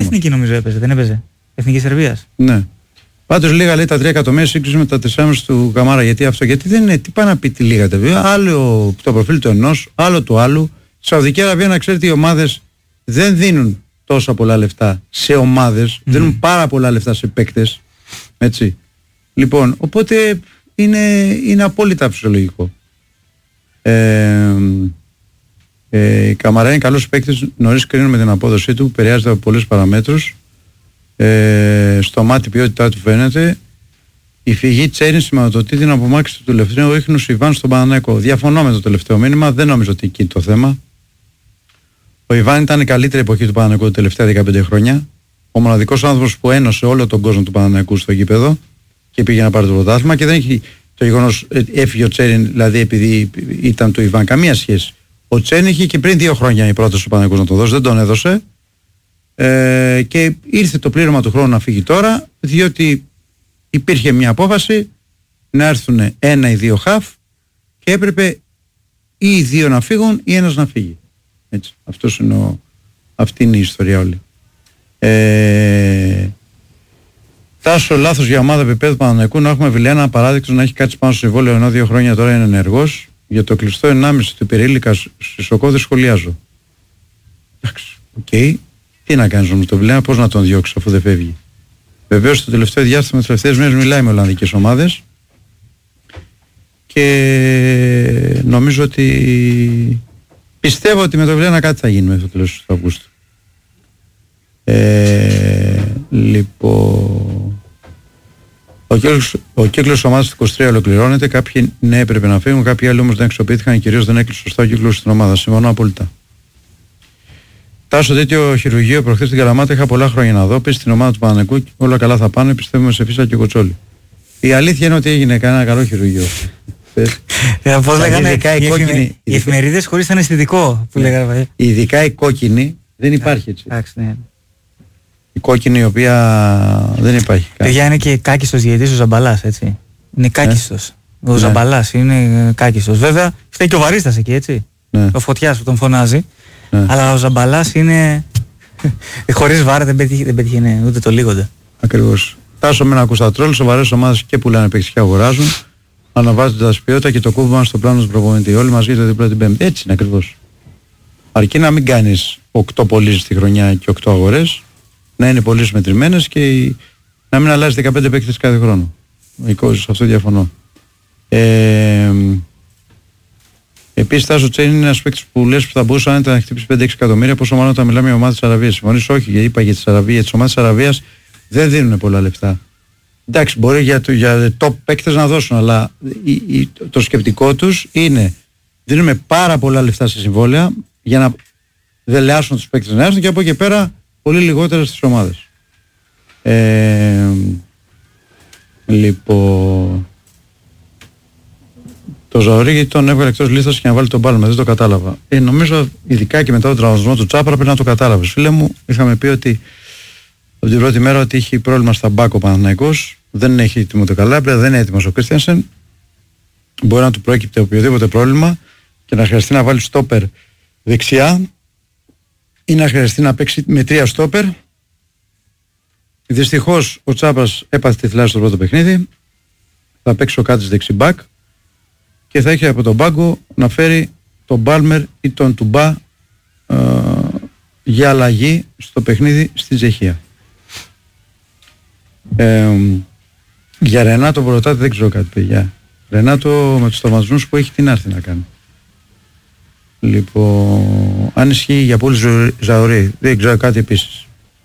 εθνική νομίζω έπαιζε, δεν έπαιζε. Εθνική Σερβίας. Ναι. Πάντως λίγα λέει τα 3 εκατομμύρια σύγκριση με τα 4,5 του Καμάρα. Γιατί αυτό, γιατί δεν είναι, τι πάει να πει τη λίγα τα. Άλλο το προφίλ του ενός, άλλο του άλλου. Στη Σαουδική Αραβία, να ξέρετε, οι ομάδες δεν δίνουν τόσα πολλά λεφτά σε ομάδες, δίνουν πάρα πολλά λεφτά σε παίκτες. Έτσι. Λοιπόν, οπότε είναι απόλυτα φυσιολογικό. Η Καμαρά είναι καλός παίκτης, νωρίς κρίνουμε την απόδοσή του, επηρεάζεται από πολλές παραμέτρους. Στο μάτι ποιότητά του φαίνεται. Η φυγή Τσέριν σηματοδοτεί την απομάκρυνση του τελευταίου ίχνους Ιβάν στον Παναθηναϊκό. Διαφωνώ με το τελευταίο μήνυμα, δεν νομίζω ότι εκεί το θέμα. Ο Ιβάν ήταν η καλύτερη εποχή του Παναθηναϊκού τα τελευταία 15 χρόνια. Ο μοναδικός άνθρωπος που ένωσε όλο τον κόσμο του Παναθηναϊκού στο γήπεδο και πήγε να πάρει το πρωτάθλημα, και δεν έχει το γεγονός έφυγε ο Τσέριν, δηλαδή επειδή ήταν του Ιβάν, καμία σχέση. Ο Τσέριν είχε και πριν 2 χρόνια η πρόταση του Παναθηναϊκού να το δώσει, δεν τον έδωσε. Και ήρθε το πλήρωμα του χρόνου να φύγει τώρα, διότι υπήρχε μια απόφαση να έρθουν 1 ή 2 χαφ και έπρεπε ή οι 2 να φύγουν ή ένας να φύγει. Έτσι, αυτή είναι η ιστορία όλη. Τάσο λάθος για ομάδα επίπεδου Παναθηναϊκού να έχουμε Βιλένα παράδεικτος να έχει κάτσει πάνω στο συμβόλαιο ενώ 2 χρόνια τώρα είναι ενεργός. Για το κλειστό 1,5 του Περίλικα στη Σοκό δεν σχολιάζω. Εντάξει, οκ. Τι να κάνεις όμως το Βιλένα, πώς να τον διώξεις αφού δεν φεύγει. Βεβαίως το τελευταίο διάστημα, τις τελευταίες μέρες μιλάει με ολλανδικές ομάδες και νομίζω ότι πιστεύω ότι με το Βιλένα κάτι θα γίνει μέχρι το τέλος του Αυγούστου. Λοιπόν, ο κύκλος ομάδας του 23 ολοκληρώνεται. Κάποιοι ναι έπρεπε να φύγουν, κάποιοι άλλοι όμως δεν εξοπλίστηκαν, κυρίως δεν έκλεισε σωστά ο κύκλος στην ομάδα. Συμφωνώ απόλυτα. Τάσο τέτοιο χειρουργείο προχθές στην Καλαμάτα είχα πολλά χρόνια να δω. Πες στην ομάδα του Παναθηναϊκού όλα καλά θα πάνε. Πιστεύουμε σε Φίσα και Κοτσόλη. Η αλήθεια είναι ότι έγινε κανένα καλό χειρουργείο. Πώς λέγανε οι εφημερίδες χωρίς αναισθητικό που λέγανε. Ειδικά η κόκκινη δεν υπάρχει έτσι. Η κόκκινη η οποία δεν υπάρχει. Παιδιά είναι και κάκιστος διαιτητής ο Ζαμπαλάς, έτσι. Είναι κάκιστος. Ο Ζαμπαλάς είναι κάκιστος. Βέβαια φταίει και ο Βαρίστας εκεί, έτσι. Ο Φωτιάς που τον φωνάζει. Αλλά ο Ζαμπαλάς είναι χωρίς βάρα δεν πέτυχε ούτε το λίγοντα. Ακριβώς. Τάσο με ένα ακουστατρόλ, σοβαρές ομάδες και πουλάνε παίκτες και αγοράζουν, αναβάζοντας ποιότητα και το κούβημα στο πλάνο του προπονητή. Όλοι μαζί το διπλό την Πέμπτη. Έτσι είναι ακριβώς. Αρκεί να μην κάνεις 8 πωλήσεις τη χρονιά και 8 αγορές, να είναι πωλήσεις μετρημένες και να μην αλλάζει 15 παίκτες κάθε χρόνο. Σε αυτό διαφωνώ. Επίσης, Τάσο Τσέιν είναι ένας παίκτης που λες που θα μπορούσε άνετα να χτυπήσει 5-6 εκατομμύρια, πόσο μάλλον όταν μιλάμε για ομάδες της Αραβίας. Συμφωνείς, όχι, γιατί είπα για τις Αραβίες. Τις ομάδες της Αραβίας δεν δίνουν πολλά λεφτά. Εντάξει, μπορεί για top παίκτες να δώσουν, αλλά το σκεπτικό τους είναι δίνουμε πάρα πολλά λεφτά σε συμβόλαια για να δελεάσουν τους παίκτες να έρθουν και από εκεί πέρα πολύ λιγότερα στις ομάδες. Λοιπόν, το Ζαωρί γιατί τον έβγαλε εκτός λίστας και να βάλει τον Πάλμα, δεν το κατάλαβα. Νομίζω ειδικά και μετά τον τραυματισμό του Τσάπρα πρέπει να το κατάλαβες. Φίλε μου, είχαμε πει ότι από την πρώτη μέρα ότι είχε πρόβλημα στα μπάκ ο Παναθηναϊκός, δεν έχει έτοιμο το Καλάπρια, δεν είναι έτοιμος ο Κρίστιανσεν. Μπορεί να του πρόκειται οποιοδήποτε πρόβλημα και να χρειαστεί να βάλει στόπερ δεξιά ή να χρειαστεί να παίξει με 3 στόπερ. Δυστυχώς ο Τσάπρας έπαθε τη θλάση στο πρώτο παιχνίδι. Θα παίξει ο Κάτης δεξιμπάκ και θα έχει από τον πάγκο να φέρει τον Μπάλμερ ή τον Τουμπά για αλλαγή στο παιχνίδι στη Τσεχία. Για Ρενάτο Βορωτάτη δεν ξέρω κάτι, παιδιά. Ρενάτο με τους τραυματισμούς που έχει τι να έρθει να κάνει. Λοιπόν, αν ισχύει για πόλη Ζαωρί, δεν ξέρω κάτι επίσης.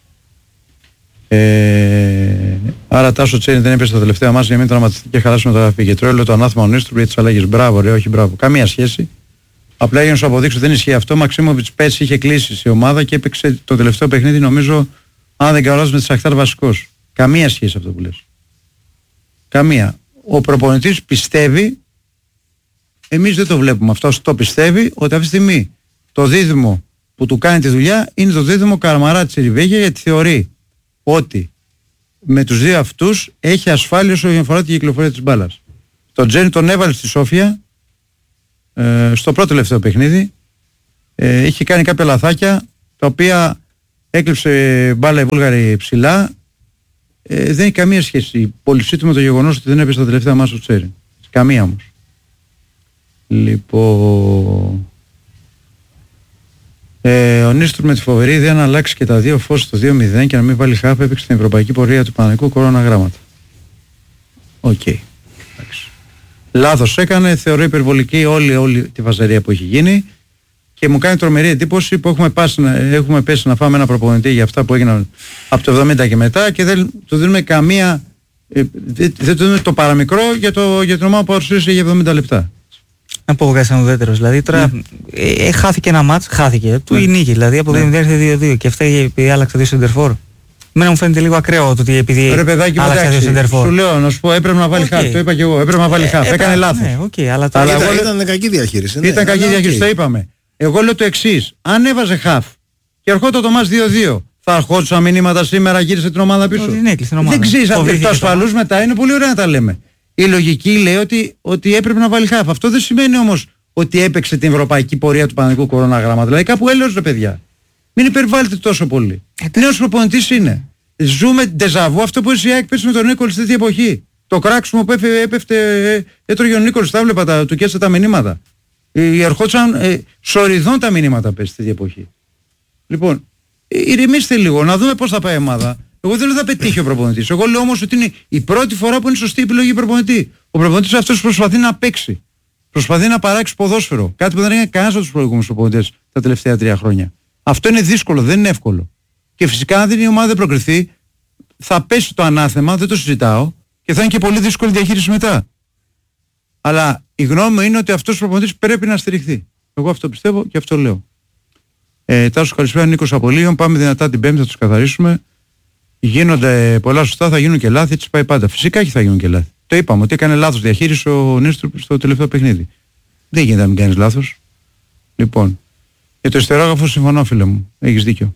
Άρα Τάσο Τσέριν δεν έπεσε τα τελευταία μάτια για να μην τραυματιστεί και χαλάσει μεταγραφή. Και τρώει το ανάθεμα ο Νίστρου για τις αλλαγές. Μπράβο, ρε, όχι μπράβο. Καμία σχέση. Απλά για να σου αποδείξω δεν ισχύει αυτό. Μαξίμοβιτς πέρσι είχε κλείσει σε ομάδα και έπαιξε το τελευταίο παιχνίδι, νομίζω, αν δεν κάνω με τη Σαχτάρ βασικός. Καμία σχέση αυτό που λες. Καμία. Ο προπονητής πιστεύει, εμείς δεν το βλέπουμε, αυτός το πιστεύει ότι αυτή τη στιγμή το δίδυμο που του κάνει τη δουλειά είναι το δίδυμο Καραμαράτης Ριβέγια, γιατί θεωρεί ότι με τους δύο αυτούς έχει ασφάλεια όσον αφορά τη κυκλοφορία της μπάλας. Τον Τζένι τον έβαλε στη Σόφια στο πρώτο τελευταίο παιχνίδι, είχε κάνει κάποια λαθάκια τα οποία Έκλειψε μπάλα η Βούλγαρη ψηλά. Δεν έχει καμία σχέση η πώλησή του με το γεγονός ότι δεν έπεσε τα τελευταία μάτς του Τσέριν. Καμία όμως. Λοιπόν, ο Νίστρου με τη φοβερή ιδέα να αλλάξει και τα δύο φως στο 2-0 και να μην βάλει χάφ, έπαιξε την ευρωπαϊκή πορεία του Παναθηναϊκού κορώνα γράμματα. Οκ. Λάθος έκανε, θεωρώ υπερβολική όλη τη βαζαρία που έχει γίνει και μου κάνει τρομερή εντύπωση που έχουμε πέσει να φάμε ένα προπονητή για αυτά που έγιναν από το 70 και μετά και δεν του δίνουμε καμία, δεν του δίνουμε το παραμικρό για την ομάδα που παρουσίασε για 70 λεπτά. Να πω κάτι σαν ουδέτερος, δηλαδή τώρα χάθηκε ένα μάτς, του η νίκη, δηλαδή από 2-0 ήρθε 2-2 και αυτά επειδή άλλαξε δύο σεντερφόρ. Εμένα μου φαίνεται λίγο ακραίο το ότι επειδή άλλαξε δύο σεντερφόρ. Σου λέω να σου πω έπρεπε να βάλει χάφ, το είπα και εγώ, έπρεπε να βάλει χάφ, έκανε λάθος. Αλλά ήταν κακή διαχείριση. Ήταν κακή διαχείριση, το είπαμε. Εγώ λέω το εξής, αν έβαζε χάφ και ερχόταν το μάτς 2-2, θα ερχόντουσαν μηνύματα σήμερα, γύρισε την ομάδα πίσω. Δεν ξέρεις, το ασφαλούς μετά είναι πολύ ωραία να τα λέμε. Η λογική λέει ότι έπρεπε να βάλει χάφ. Αυτό δεν σημαίνει όμως ότι έπαιξε την ευρωπαϊκή πορεία του Παναθηναϊκού κορώνα γράμματα. Δηλαδή κάπου έλεος ρε παιδιά. Μην υπερβάλλετε τόσο πολύ. Νέος προπονητής είναι. Ζούμε ντεζαβού αυτό που εσύ έκπεσε με τον Νίκολς τέτοια εποχή. Το κράξιμο που έτρωγε ο Νίκολς, τα βλέπα, του κέσσε τα μηνύματα. Ερχόντουσαν σοριδών τα μηνύματα πέσει τέτοια εποχή. Λοιπόν, ηρεμήστε λίγο, να δούμε πώς θα πάει η ομάδα. Εγώ δεν λέω θα πετύχει ο προπονητής. Εγώ λέω όμως ότι είναι η πρώτη φορά που είναι σωστή επιλογή προπονητή. Ο προπονητής αυτός προσπαθεί να παίξει. Προσπαθεί να παράξει ποδόσφαιρο. Κάτι που δεν έκανε κανένας από τους προηγούμενους προπονητές τα τελευταία 3 χρόνια. Αυτό είναι δύσκολο, δεν είναι εύκολο. Και φυσικά αν η ομάδα δεν προκριθεί, θα πέσει το ανάθεμα, δεν το συζητάω, και θα είναι και πολύ δύσκολη διαχείριση μετά. Αλλά η γνώμη μου είναι ότι αυτός ο προπονητής πρέπει να στηριχθεί. Εγώ αυτό πιστεύω και αυτό λέω. Τάσο, καλησπέρα, Νίκος Απολίων. Πάμε δυνατά την Πέμπτη, θα τους καθαρίσουμε. Γίνονται πολλά σωστά, θα γίνουν και λάθη, έτσι πάει πάντα. Φυσικά και θα γίνουν και λάθη. Το είπαμε ότι έκανε λάθος διαχείριση ο Νίστρου στο τελευταίο παιχνίδι. Δεν γίνεται να μην κάνεις λάθος. Λοιπόν, για το ιστερόγραφο συμφωνώ, φίλε μου. Έχεις δίκιο.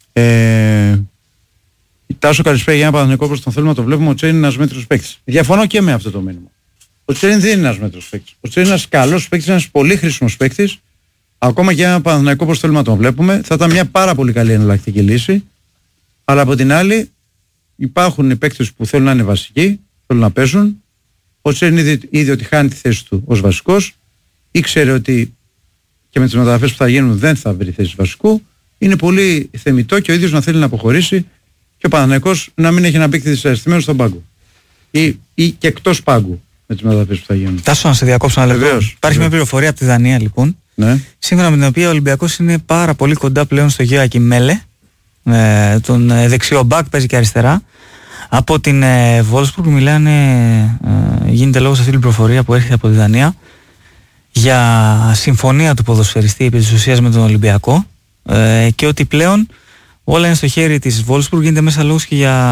Τάσο, καλησπέρα, για ένα Παναθηναϊκό προς τον θέλουμε να το βλέπουμε. Ο Τσέριν είναι ένας μέτρος παίκτης. Διαφωνώ και με αυτό το μήνυμα. Ο Τσέριν δεν είναι ένας μέτρος παίκτης. Ο Τσέριν είναι ένας καλός παίκτης, ένας πολύ χρήσιμος παίκτης. Ακόμα και ένα Παναθηναϊκό όπως θέλουμε να τον βλέπουμε. Θα ήταν μια πάρα πολύ καλή εναλλακτική λύση. Αλλά από την άλλη, υπάρχουν οι παίκτες που θέλουν να είναι βασικοί, θέλουν να παίζουν. Ο Τσέριν είδε ότι χάνει τη θέση του ως βασικός. Ήξερε ότι και με τις μεταγραφές που θα γίνουν δεν θα βρει θέση βασικού. Είναι πολύ θεμιτό και ο ίδιος να θέλει να αποχωρήσει και ο Παναθηναϊκός να μην έχει ένα παίκτη δυσαρεστημένο στον πάγκο. Ή και εκτός πάγκου με τις μεταγραφές που θα γίνουν. Τάσο, να σε διακόψω ένα λεπτό. Υπάρχει μια πληροφορία από τη Δανία λοιπόν. Ναι. Σύμφωνα με την οποία ο Ολυμπιακός είναι πάρα πολύ κοντά πλέον στο Γιώακι Μέλε. Τον δεξιό μπακ, παίζει και αριστερά. Από την Wolfsburg μιλάνε, γίνεται λόγος αυτή την πληροφορία που έρχεται από τη Δανία για συμφωνία του ποδοσφαιριστή επί της ουσίας με τον Ολυμπιακό και ότι πλέον όλα είναι στο χέρι της Wolfsburg, γίνεται μέσα λόγος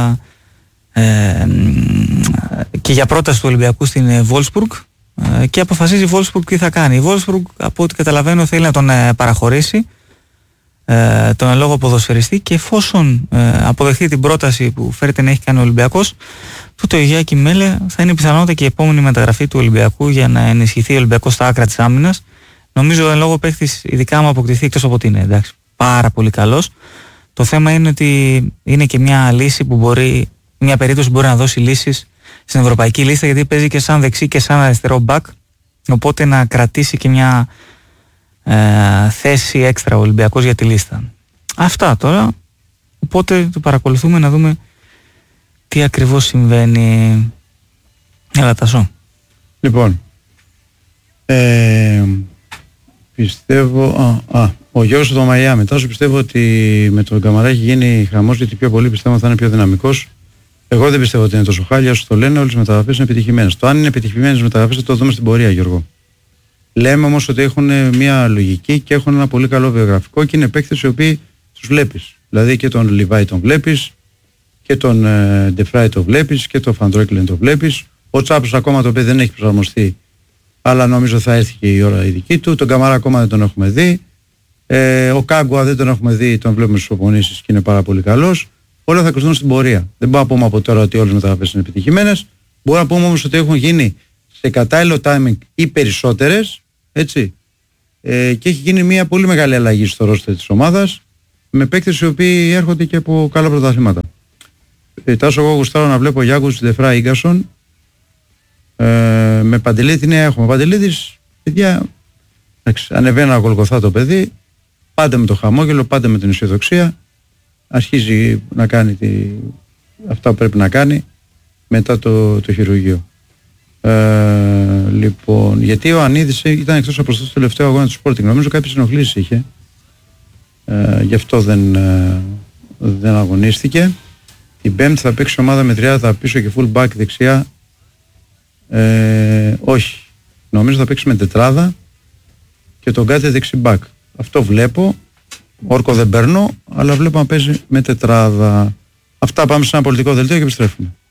και για πρόταση του Ολυμπιακού στην Wolfsburg και αποφασίζει η Wolfsburg τι θα κάνει. Η Wolfsburg, από ό,τι καταλαβαίνω, θέλει να τον παραχωρήσει τον ελόγο ποδοσφαιριστή και εφόσον αποδεχτεί την πρόταση που φέρεται να έχει κάνει ο Ολυμπιακός, τότε ο Γιάκη Μέλε θα είναι πιθανότητα και η επόμενη μεταγραφή του Ολυμπιακού για να ενισχυθεί ο Ολυμπιακός στα άκρα της άμυνας. Νομίζω ο ελόγο παίχτης, ειδικά άμα αποκτηθεί, εκτός από ότι είναι εντάξει, πάρα πολύ καλός, το θέμα είναι ότι είναι και μια λύση που μπορεί, μια περίπτωση που μπορεί να δώσει λύσεις στην ευρωπαϊκή λίστα, γιατί παίζει και σαν δεξί και σαν αριστερό μπακ, οπότε να κρατήσει και μια θέση έξτρα ο Ολυμπιακός για τη λίστα. Αυτά τώρα, οπότε το παρακολουθούμε να δούμε τι ακριβώς συμβαίνει. Έλα Τασό. Λοιπόν, πιστεύω ο Γιώργος στο Μαϊάμι. Τόσο πιστεύω ότι με τον Καμαρά έχει γίνει χαμός, γιατί πιο πολύ πιστεύω θα είναι πιο δυναμικός. Εγώ δεν πιστεύω ότι είναι τόσο χάλια όσο το λένε. Όλες οι μεταγραφές είναι επιτυχημένες. Το αν είναι επιτυχημένες μεταγραφές θα το δούμε στην πορεία, Γιώργο. Λέμε όμως ότι έχουν μια λογική και έχουν ένα πολύ καλό βιογραφικό και είναι παίκτες οι οποίοι τους βλέπεις. Δηλαδή και τον Λιβάη τον βλέπεις και τον Ντεφράι τον βλέπεις και τον Φαντρόκλεν τον βλέπεις. Ο Τσάπος ακόμα το οποίο δεν έχει προσαρμοστεί, αλλά νομίζω θα έρθει και η ώρα η δική του. Τον Καμαρά ακόμα δεν τον έχουμε δει. Ο Κάγκουα δεν τον έχουμε δει, τον βλέπουμε στις προπονήσεις και είναι πάρα πολύ καλός. Όλα θα κρυφθούν στην πορεία. Δεν μπορούμε να πούμε από τώρα ότι όλες οι μεταγραφές είναι επιτυχημένες. Μπορούμε να πούμε όμως ότι έχουν γίνει σε κατάλληλο timing ή περισσότερες. Έτσι. Και έχει γίνει μια πολύ μεγάλη αλλαγή στο ρόστερ της ομάδας, με παίκτες οι οποίοι έρχονται και από καλά πρωταθλήματα. Τάσο, εγώ γουστάρω να βλέπω Γιάκους Ντεφρά Ίγκασον. Με Παντελίδη τι νέα έχουμε. Ο Παντελίδης, παιδιά, ανεβαίνει ένα Γολγοθά το παιδί, πάντα με το χαμόγελο, πάντα με την αισιοδοξία. Αρχίζει να κάνει αυτά που πρέπει να κάνει μετά το χειρουργείο. Λοιπόν, γιατί ο Ανίδης ήταν εκτός από το τελευταίο αγώνα του Sporting. Νομίζω κάποιες ενοχλήσεις είχε. Γι' αυτό δεν αγωνίστηκε. Την Πέμπτη θα παίξει ομάδα με τριάδα πίσω και full back δεξιά. Όχι. Νομίζω θα παίξει με τετράδα και τον Γκάτε δεξί back. Αυτό βλέπω. Όρκο δεν παίρνω, αλλά βλέπω να παίζει με τετράδα. Αυτά, πάμε σε ένα πολιτικό δελτίο και επιστρέφουμε.